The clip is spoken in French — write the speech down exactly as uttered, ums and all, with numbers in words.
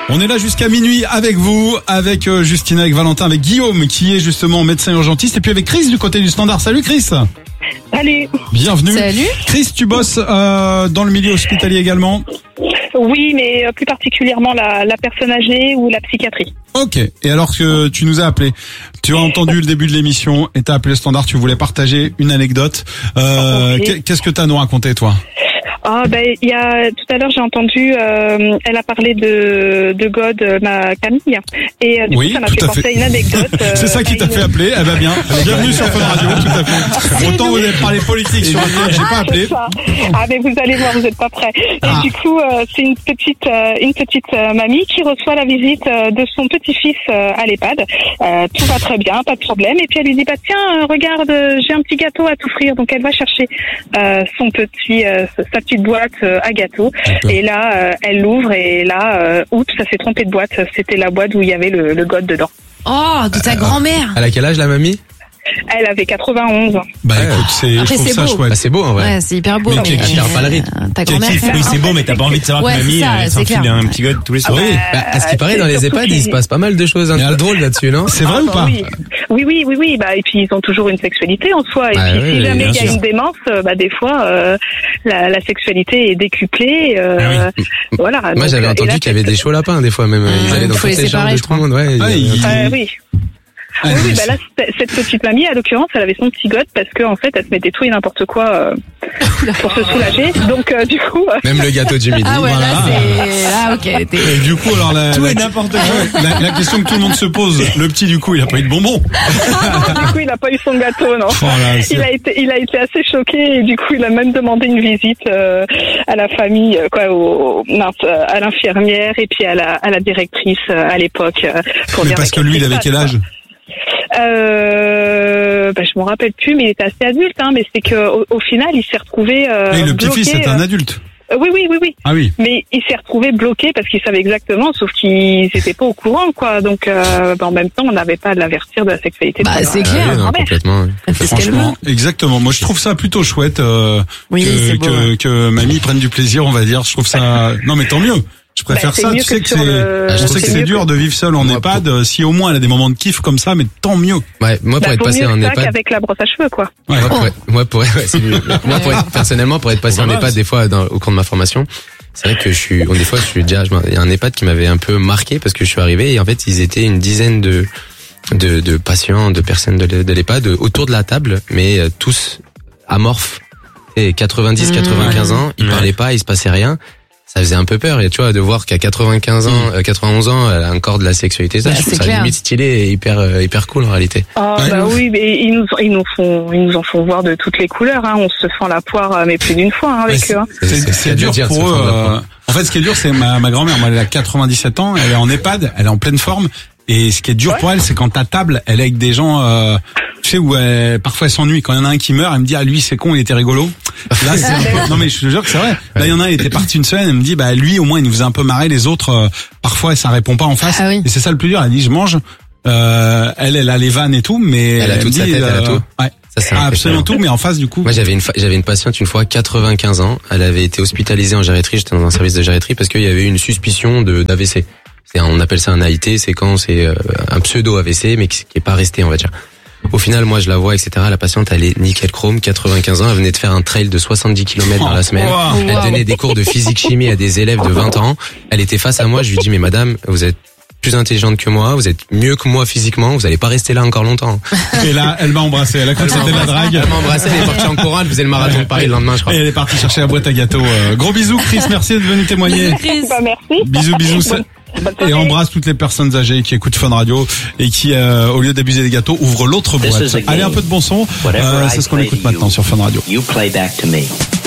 On est là jusqu'à minuit avec vous, avec euh, Justine, avec Valentin, avec Guillaume qui est justement médecin urgentiste et puis avec Chris du côté du Standard. Salut Chris. Salut. Bienvenue. Salut. Chris, tu bosses euh, dans le milieu hospitalier également? Oui, mais plus particulièrement la, la personne âgée ou la psychiatrie. Ok. Et alors que tu nous as appelé, tu as entendu le début de l'émission et t'as appelé le Standard, tu voulais partager une anecdote. Euh, okay. Qu'est-ce que t'as à nous raconter, toi? Ah ben il y a tout à l'heure j'ai entendu euh, elle a parlé de de God, ma Camille, et euh, du oui, coup ça m'a fait penser à une anecdote. Euh, c'est ça qui t'a une... fait appeler. Eh ben bien, bienvenue sur Fun Radio, tout à fait. Autant vous avez parlé politique sur un j'ai pas appelé. Ah mais vous allez voir, vous êtes pas prêts. Et ah. du coup euh, c'est une petite euh, une petite euh, mamie qui reçoit la visite euh, de son petit-fils euh, à l'EHPAD. Euh, tout va très bien, pas de problème. Et puis elle lui dit bah tiens regarde j'ai un petit gâteau à t'offrir. Donc elle va chercher euh, son petit euh, sa petite boîte à gâteau. D'accord. Et là euh, elle l'ouvre et là euh, oups ça s'est trompé de boîte, c'était la boîte où il y avait le, le God dedans. Oh, de ta euh, grand-mère. Elle a quel âge la mamie? Elle avait quatre-vingt-onze. Bah écoute, c'est, Après, je trouve c'est ça beau. chouette. Bah, c'est beau en vrai. Ouais, c'est hyper beau. Mais, mais qui perd pas le rythme. Ta grand-mère. Oui, c'est beau, mais t'as pas envie de savoir ouais, que mamie ça, s'enfile un petit god tous les soirs. Oui. Bah, à ce qui paraît, dans les EHPAD, il se passe pas mal de choses un peu drôles là-dessus, non? C'est vrai ah, ou bah, pas? Oui, oui, oui, oui, oui. Bah et puis ils ont toujours une sexualité en soi. Et ah, puis oui, si jamais il y a sûr. une démence, bah des fois euh, la, la sexualité est décuplée. Euh, ah, oui. Voilà. Moi, donc, j'avais entendu qu'il y avait des chauds lapins des fois même. Mmh, ils allaient dans toutes les chambres de tout le monde. Ouais. Ah, il... il... euh, oui. Ah, oui, oui, bah là, cette petite mamie, à l'occurrence, elle avait son petit god parce que en fait, elle se mettait tout et n'importe quoi euh, pour se soulager. Donc, euh, du coup, euh... même le gâteau du midi. Ah ouais, voilà. là, c'est là, ok. T'es... Et du coup, alors la, tout la, et n'importe quoi. La, la question que tout le monde se pose, le petit du coup, il a pas eu de bonbons. Ah, du coup, il a pas eu son gâteau, non. Oh là, il a été, il a été assez choqué et du coup, il a même demandé une visite euh, à la famille, quoi, au, mince, à l'infirmière et puis à la, à la directrice euh, à l'époque. Euh, pour Mais dire parce que lui, il avait quel âge? Euh, bah, je m'en rappelle plus, mais il était assez adulte, hein, mais c'est que au, au final, il s'est retrouvé. Euh, Et le petit-fils, bloqué, c'est un euh... adulte. Euh, oui, oui, oui, oui. Ah oui. Mais il s'est retrouvé bloqué parce qu'il savait exactement, sauf qu'ils n'étaient pas au courant, quoi. Donc, euh, bah, en même temps, on n'avait pas à l'avertir de la sexualité. Bah, de c'est sa, clair. Ah, oui, non, complètement. Elle fait ce qu'elle Franchement, veut. exactement. Moi, je trouve ça plutôt chouette euh, oui, que, c'est beau, que, ouais. que mamie prenne du plaisir, on va dire. Je trouve ça. Non, mais tant mieux. Je préfère bah, ça. Tu sais que c'est, le... je sais que c'est dur de vivre seul en moi, EHPAD. pour... Si au moins elle a des moments de kiff comme ça, mais tant mieux. Ouais, moi pour bah, être passé en EHPAD. avec la brosse à cheveux, quoi. Ouais. Moi, pour être, moi pour, ouais, c'est mieux. Moi pour être, personnellement pour être passé en EHPAD des fois dans, au cours de ma formation, c'est vrai que je suis, bon, des fois je suis déjà, il y a un EHPAD qui m'avait un peu marqué parce que je suis arrivé et en fait ils étaient une dizaine de de, de patients, de personnes de, de l'EHPAD autour de la table, mais euh, tous amorphes. Et quatre-vingt-dix, quatre-vingt-quinze ans, ils parlaient pas, il se passait rien. Ça faisait un peu peur, et tu vois, de voir qu'à quatre-vingt-quinze ans, euh, quatre-vingt-onze ans, elle a encore de la sexualité, ça, bah, je trouve ça clair. Limite stylé et hyper, euh, hyper cool en réalité. Oh, ouais. Bah oui, mais ils nous, ils nous font, ils nous en font voir de toutes les couleurs, hein. On se fend la poire, mais plus d'une fois, hein, avec c'est, eux, hein. C'est, c'est, c'est dur dire, pour eux, euh, en fait, ce qui est dur, c'est ma, ma grand-mère, moi, elle a quatre-vingt-dix-sept ans, elle est en EHPAD, elle est en pleine forme, et ce qui est dur ouais. pour elle, c'est quand ta table, elle est avec des gens, euh, tu sais, où elle, parfois elle s'ennuie. Quand il y en a un qui meurt, elle me dit, ah, lui, c'est con, il était rigolo. Là, c'est un peu... Non, mais je te jure que c'est vrai. Là, il y en a un, il était parti une semaine, elle me dit, bah, lui, au moins, il nous faisait un peu marrer, les autres, euh, parfois, ça répond pas en face. Ah oui. Et c'est ça le plus dur. Elle dit, je mange, euh, elle, elle a les vannes et tout, mais elle a elle toute dit, sa tête, euh, elle a tout. Ouais. Ça, c'est ah, absolument tout, mais en face, du coup. Moi, j'avais une, fa... j'avais une patiente une fois, quatre-vingt-quinze ans. Elle avait été hospitalisée en gériatrie. J'étais dans un service de gériatrie parce qu'il y avait eu une suspicion de, d'A V C. C'est, on appelle ça un A I T, c'est quand c'est euh, un pseudo A V C, mais qui, qui est pas resté, on va dire. Au final, moi, je la vois, et cetera. La patiente, elle est nickel chrome, quatre-vingt-quinze ans. Elle venait de faire un trail de soixante-dix kilomètres dans la semaine. Wow. Elle donnait des cours de physique-chimie à des élèves de vingt ans. Elle était face à moi. Je lui dis, mais madame, vous êtes plus intelligente que moi, vous êtes mieux que moi physiquement, vous allez pas rester là encore longtemps. Et là, elle m'a embrassé. Elle a cru que c'était de la drague. Elle m'a embrassé, elle est partie en courant, elle faisait le marathon de Paris le lendemain, je crois. Et elle est partie chercher la boîte à gâteaux. Euh, gros bisous, Chris. Merci d'être venu témoigner. Bah, merci. Bisous, bisous. Et embrasse toutes les personnes âgées qui écoutent Fun Radio et qui, euh, au lieu d'abuser des gâteaux, ouvrent l'autre boîte. Allez, un peu de bon son. Euh, c'est ce qu'on écoute maintenant sur Fun Radio. You play back to me.